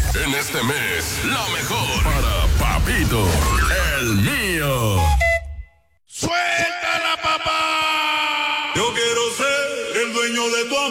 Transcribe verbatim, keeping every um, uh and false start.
En este mes, la mejor para Papito, el mío. ¡Suéltala, papá! Yo quiero ser el dueño de tu amor.